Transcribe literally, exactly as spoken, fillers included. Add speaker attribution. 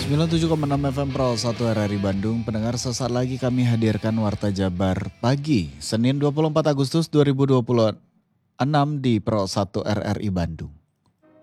Speaker 1: sembilan puluh tujuh koma enam F M Pro satu R R I Bandung. Pendengar, sesaat lagi kami hadirkan Warta Jabar Pagi, Senin dua puluh empat Agustus dua ribu dua puluh enam di Pro satu R R I Bandung.